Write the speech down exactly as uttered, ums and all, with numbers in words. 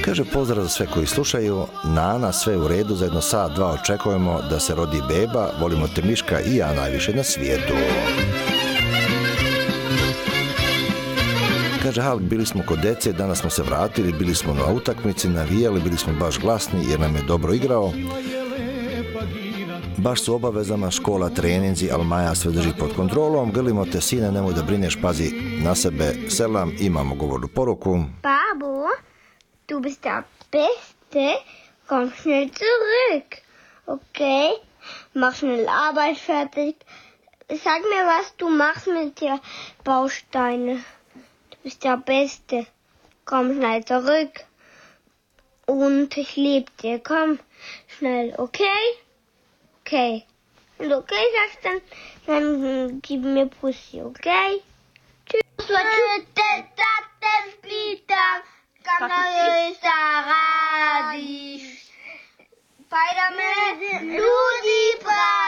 Kaže pozdrav za sve koji slušaju, Nana, sve u redu, za jedno sat, dva očekujemo da se rodi beba, volimo te Miška i ja najviše na svijetu. Kaže Halk, bili smo kod dece, danas smo se vratili, bili smo na utakmici, navijali, bili smo baš glasni jer nam je dobro igrao. Baš su obavezama škola, treninzi, ali Maja sve drži pod kontrolom. Grlimo te sine, nemoj da brineš, pazi na sebe. Selam, imamo govornu poruku. Babo, du bist der Beste, komm schnell zurück. Okay, mach schnell Arbeit fertig. Sag mir, was du machst mit der Bausteine. Du bist der Beste, komm schnell zurück. Und ich lieb dir, komm schnell, okay? Okay. Und okay sagst dann, dann gib mir Pussy, okay? Tschüss. Spider-Man, Lucifer.